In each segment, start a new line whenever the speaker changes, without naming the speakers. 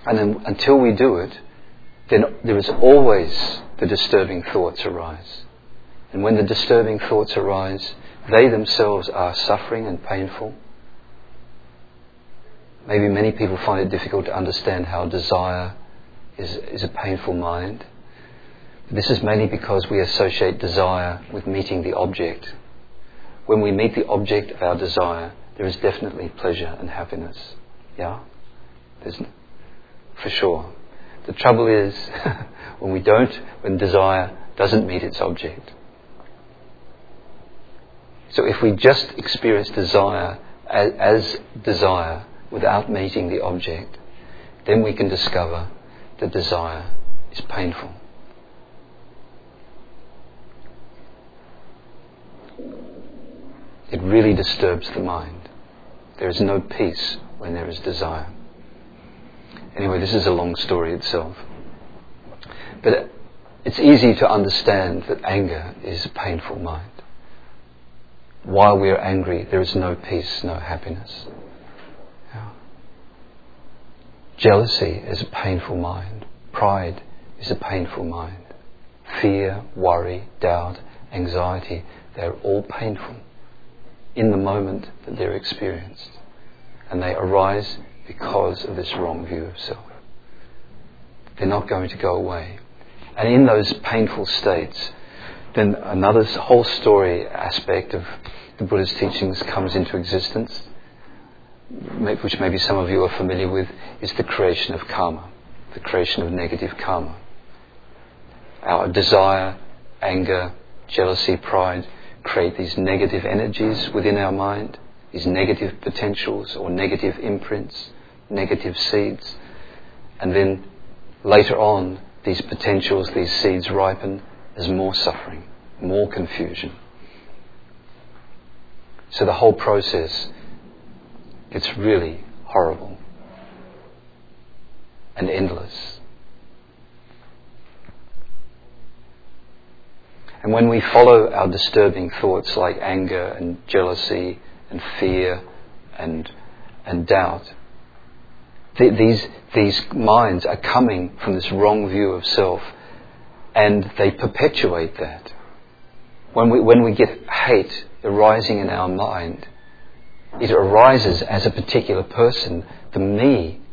And then until we do it, then there is always the disturbing thoughts arise. And when the disturbing thoughts arise, they themselves are suffering and painful. Maybe many people find it difficult to understand how desire is a painful mind. This is mainly because we associate desire with meeting the object. When we meet the object of our desire, there is definitely pleasure and happiness. Yeah? For sure. The trouble is, when desire doesn't meet its object. So if we just experience desire as desire without meeting the object, then we can discover that desire is painful. It really disturbs the mind. There is no peace when there is desire. Anyway, this is a long story itself. But it's easy to understand that anger is a painful mind. While we are angry, there is no peace, no happiness. Yeah. Jealousy is a painful mind. Pride is a painful mind. Fear, worry, doubt, anxiety, they're all painful in the moment that they're experienced. And they arise because of this wrong view of self. They're not going to go away. And in those painful states, then another whole story aspect of the Buddha's teachings comes into existence, which maybe some of you are familiar with, is the creation of karma, the creation of negative karma. Our desire, anger, jealousy, pride create these negative energies within our mind, these negative potentials or negative imprints, negative seeds. And then later on, these potentials, these seeds ripen as more suffering, more confusion. So the whole process gets really horrible and endless. And when we follow our disturbing thoughts like anger and jealousy and fear and doubt, these minds are coming from this wrong view of self, and they perpetuate that. When we get hate arising in our mind, it arises as a particular person, the me.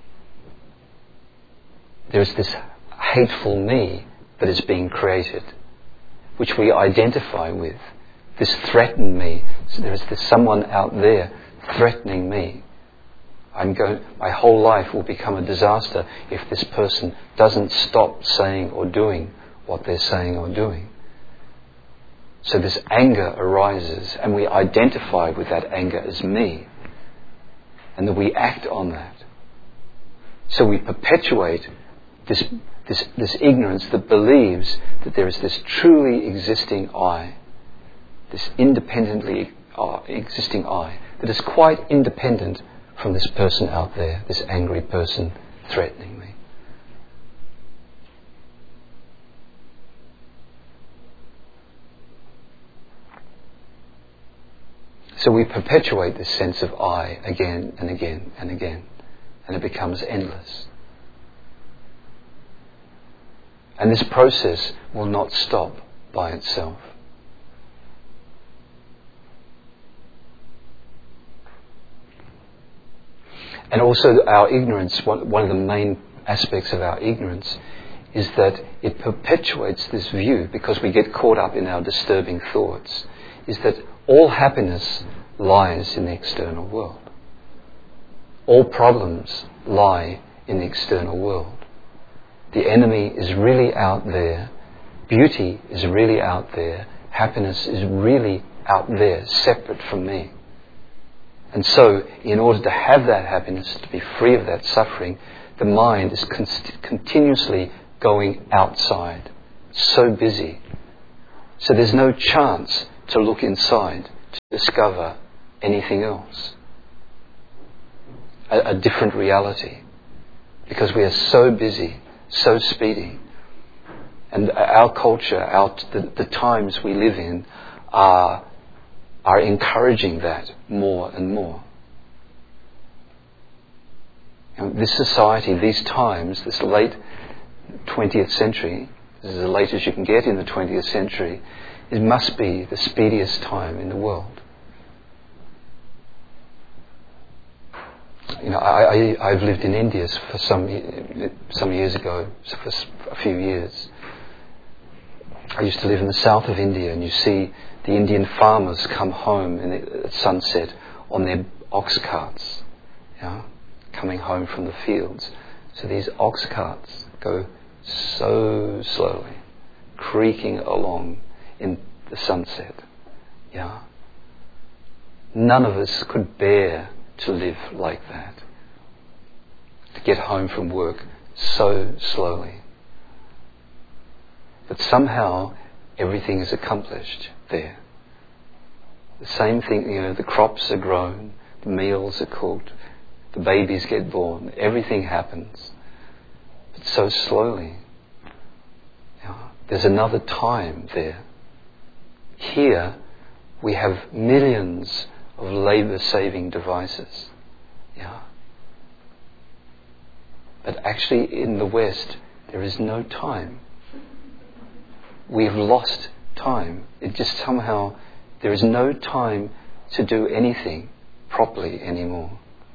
There's this hateful me that is being created, which we identify with, this threatened me. So there is this someone out there threatening me. My whole life will become a disaster if this person doesn't stop saying or doing what they're saying or doing. So this anger arises, and we identify with that anger as me, and that we act on that. So we perpetuate this ignorance that believes that there is this truly existing I, this independently existing I, that is quite independent from this person out there, this angry person threatening me. So we perpetuate this sense of I again and again and again, and it becomes endless. And this process will not stop by itself. And also our ignorance, one of the main aspects of our ignorance is that it perpetuates this view, because we get caught up in our disturbing thoughts, is that all happiness lies in the external world. All problems lie in the external world. The enemy is really out there. Beauty is really out there. Happiness is really out there, separate from me. And so, in order to have that happiness, to be free of that suffering, the mind is continuously going outside. So busy. So there's no chance to look inside, to discover anything else. A different reality. Because we are so busy, so speedy. And our culture, the times we live in are encouraging that more and more. This society, these times, this late 20th century, this is as late as you can get in the 20th century, it must be the speediest time in the world. I've lived in India for some years ago, for a few years. I used to live in the south of India, and you see the Indian farmers come home at sunset on their ox carts, coming home from the fields. So these ox carts go so slowly, creaking along in the sunset. None of us could bear to live like that, to get home from work so slowly. But somehow everything is accomplished there. The same thing, the crops are grown, the meals are cooked, the babies get born, everything happens, but so slowly. There's another time there. Here we have millions of labour-saving devices. But actually in the West there is no time. We've lost time. It just somehow, there is no time to do anything properly anymore.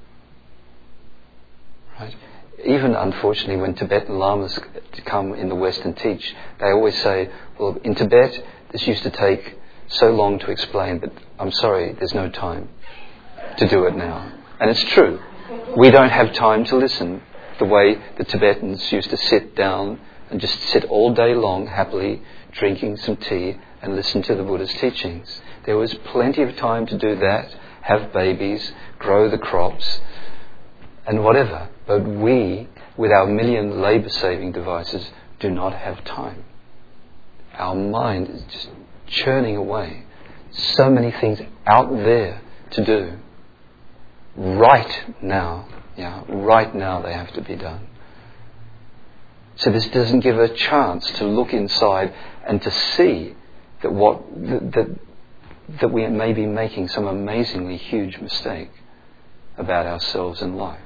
Right? Even unfortunately when Tibetan Lamas come in the West and teach, they always say, well, in Tibet this used to take so long to explain, but I'm sorry, there's no time to do it now. And it's true. We don't have time to listen the way the Tibetans used to sit down and just sit all day long happily drinking some tea and listen to the Buddha's teachings. There was plenty of time to do that, have babies, grow the crops and whatever. But we, with our million labour-saving devices, do not have time. Our mind is just churning away. So many things out there to do. Right now. Right now they have to be done. So this doesn't give a chance to look inside and to see that that we may be making some amazingly huge mistake about ourselves and life.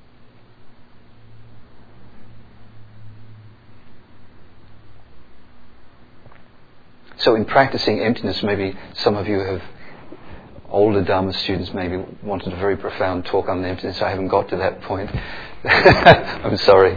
So in practicing emptiness, maybe some of you have, older Dharma students maybe wanted a very profound talk on emptiness. I haven't got to that point. I'm sorry.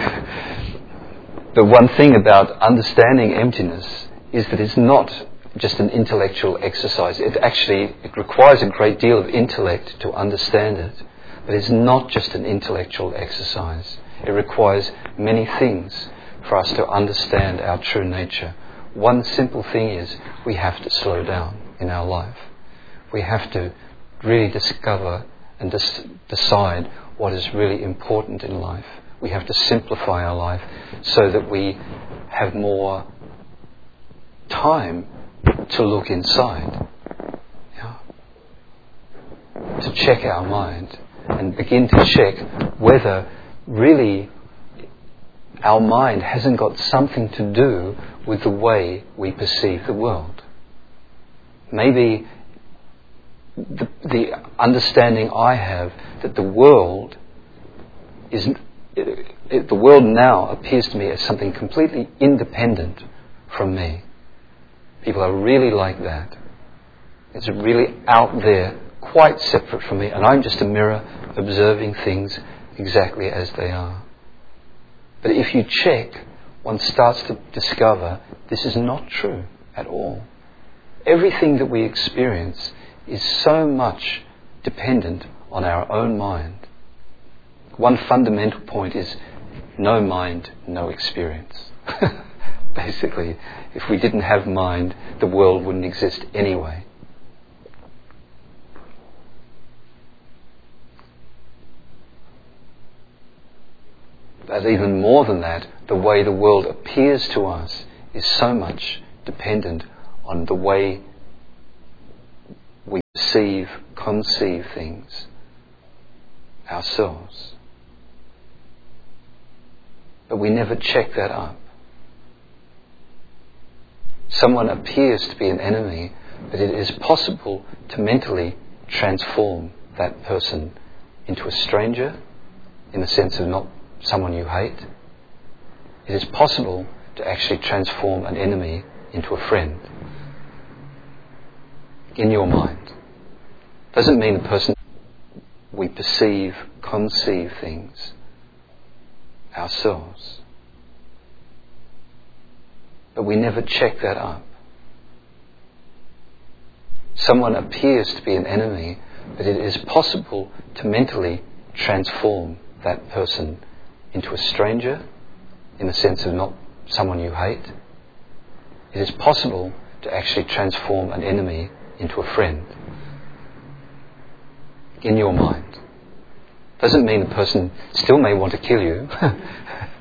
The one thing about understanding emptiness is that it's not just an intellectual exercise. It requires a great deal of intellect to understand it. But it's not just an intellectual exercise. It requires many things for us to understand our true nature. One simple thing is we have to slow down in our life. We have to really discover and decide what is really important in life. We have to simplify our life so that we have more time to look inside, to check our mind and begin to check whether really our mind hasn't got something to do with the way we perceive the world. Maybe the understanding I have that the world now appears to me as something completely independent from me. People are really like that. It's really out there, quite separate from me, and I'm just a mirror observing things exactly as they are. But if you check, one starts to discover this is not true at all. Everything that we experience is so much dependent on our own mind. One fundamental point is no mind, no experience. Basically, if we didn't have mind, the world wouldn't exist anyway. But even more than that, the way the world appears to us is so much dependent on the way we conceive things ourselves. But we never check that up. Someone appears to be an enemy, but it is possible to mentally transform that person into a stranger in the sense of not someone you hate. It is possible to actually transform an enemy into a friend in your mind. Doesn't mean the person. We perceive, conceive things ourselves, but we never check that up. Someone appears to be an enemy, but it is possible to mentally transform that person into a stranger in the sense of not someone you hate. It is possible to actually transform an enemy into a friend in your mind. Doesn't mean the person still may want to kill you,